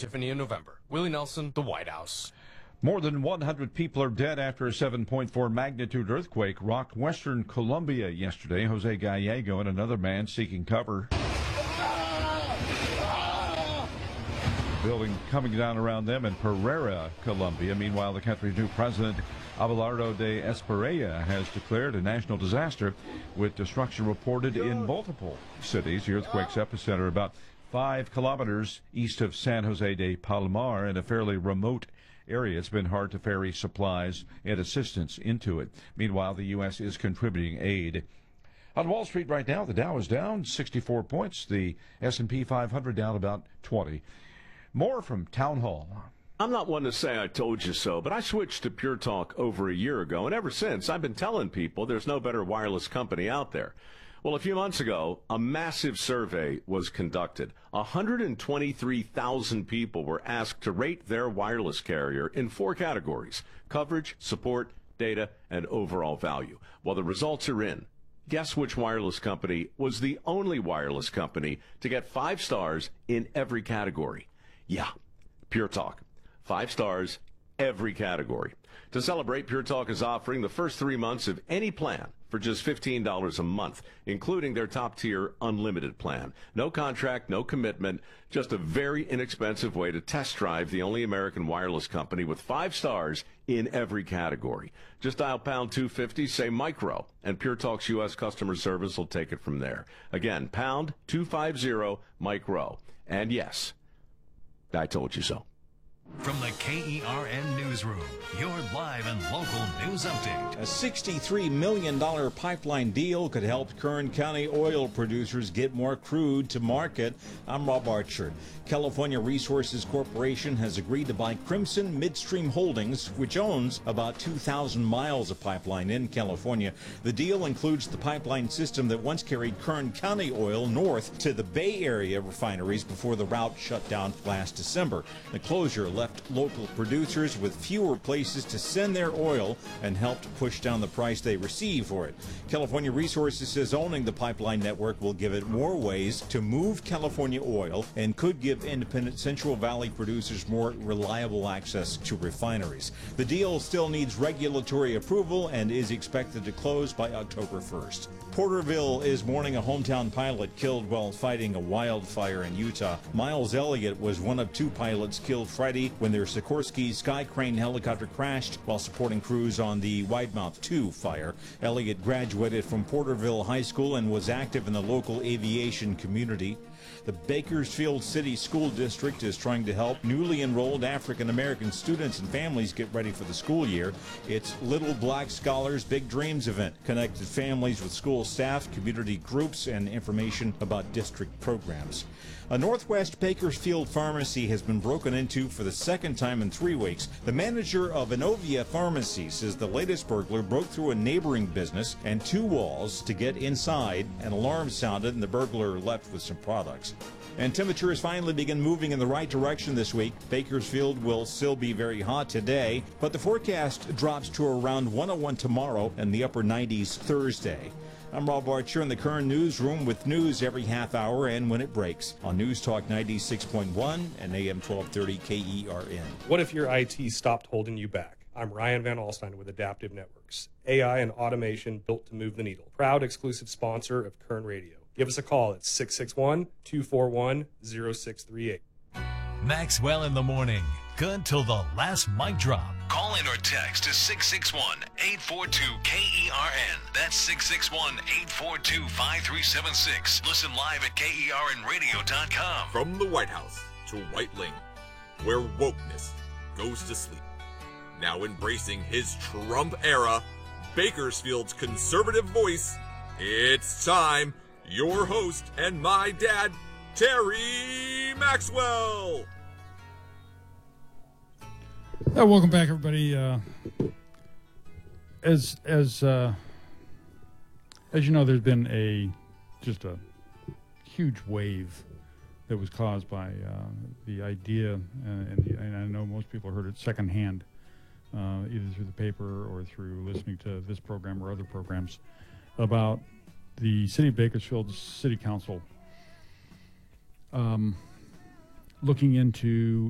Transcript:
Tiffany in November. Willie Nelson, the White House. More than 100 people are dead after a 7.4 magnitude earthquake rocked western Colombia yesterday. Jose Gallego and another man seeking cover. Building coming down around them in Pereira, Colombia. Meanwhile, the country's new president, Abelardo de Esperella, has declared a national disaster with destruction reported in multiple cities. The earthquake's epicenter about 5 kilometers east of San Jose de Palmar in a fairly remote area. It's been hard to ferry supplies and assistance into it. Meanwhile, the U.S. is contributing aid. On Wall Street right now, the Dow is down 64 points. The S&P 500 down about 20. More from Town Hall. I'm not one to say I told you so, but I switched to Pure Talk over a year ago, and ever since I've been telling people there's no better wireless company out there. Well, a few months ago, a massive survey was conducted. 123,000 people were asked to rate their wireless carrier in 4 categories: coverage, support, data, and overall value. Well, the results are in. Guess which wireless company was the only wireless company to get 5 stars in every category? Yeah, Pure Talk. 5 stars, every category. To celebrate, Pure Talk is offering the first 3 months of any plan for just $15 a month, including their top-tier unlimited plan. No contract, no commitment, just a very inexpensive way to test drive the only American wireless company with 5 stars in every category. Just dial pound 250, say micro, and Pure Talk's U.S. customer service will take it from there. Again, pound 250 micro. And yes, I told you so. From the KERN Newsroom, your live and local news update. A $63 million pipeline deal could help Kern County oil producers get more crude to market. I'm Rob Archer. California Resources Corporation has agreed to buy Crimson Midstream Holdings, which owns about 2,000 miles of pipeline in California. The deal includes the pipeline system that once carried Kern County oil north to the Bay Area refineries before the route shut down last December. The closure left local producers with fewer places to send their oil and helped push down the price they receive for it. California Resources says owning the pipeline network will give it more ways to move California oil and could give independent Central Valley producers more reliable access to refineries. The deal still needs regulatory approval and is expected to close by October 1st. Porterville is mourning a hometown pilot killed while fighting a wildfire in Utah. Miles Elliott was one of 2 pilots killed Friday when their Sikorsky Sky Crane helicopter crashed while supporting crews on the Widemouth 2 fire. Elliott graduated from Porterville High School and was active in the local aviation community. The Bakersfield City School District is trying to help newly enrolled African-American students and families get ready for the school year. It's Little Black Scholars Big Dreams event connected families with school staff, community groups, and information about district programs. A Northwest Bakersfield pharmacy has been broken into for the second time in 3 weeks. The manager of Inovia Pharmacy says the latest burglar broke through a neighboring business and 2 walls to get inside. An alarm sounded and the burglar left with some products. And temperatures finally begin moving in the right direction this week. Bakersfield will still be very hot today, but the forecast drops to around 101 tomorrow and the upper 90s Thursday. I'm Rob Archer in the Kern Newsroom with news every half hour and when it breaks on News Talk 96.1 and AM 1230 KERN. What if your IT stopped holding you back? I'm Ryan Van Alstyne with Adaptive Networks, AI and automation built to move the needle. Proud exclusive sponsor of Kern Radio. Give us a call at 661-241-0638. Maxwell in the morning. Good till the last mic drop. Call in or text to 661-842-KERN. That's 661-842-5376. Listen live at KERNradio.com. From the White House to White Lane, where wokeness goes to sleep. Now embracing his Trump era, Bakersfield's conservative voice, it's time. Your host and my dad, Terry Maxwell. Welcome back, everybody. As you know, there's been just a huge wave that was caused by the idea, and I know most people heard it secondhand, either through the paper or through listening to this program or other programs, about the City of Bakersfield City Council looking into